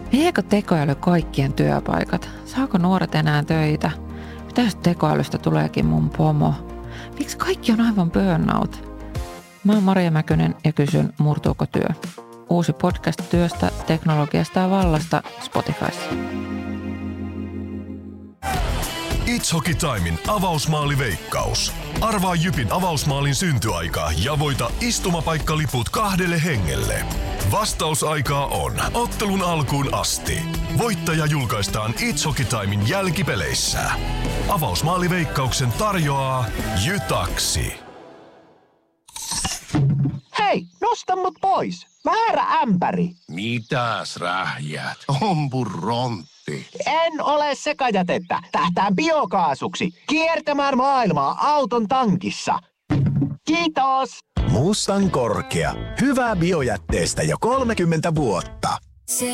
Viekö tekoäly kaikkien työpaikat? Saako nuoret enää töitä? Mitä jos tekoälystä tuleekin mun pomo? Miksi kaikki on aivan burnout? Mä oon Maria Mäkynen ja kysyn, murtuuko työ? Uusi podcast työstä, teknologiasta ja vallasta Spotifyssa. It's Hockey Timein avausmaaliveikkaus. Arvaa Jypin avausmaalin syntyaika ja voita istumapaikkaliput 2 hengelle. Vastausaikaa on ottelun alkuun asti. Voittaja julkaistaan It's Hockey Timein jälkipeleissä. Avausmaaliveikkauksen tarjoaa Jytaksi. Hei, nosta mut pois. Väärä ämpäri. Mitäs rähjät? Ompurontti. En ole sekajätettä. Tähtään biokaasuksi. Kiertämään maailmaa auton tankissa. Kiitos. Mustan korkea. Hyvää biojätteestä jo 30 vuotta.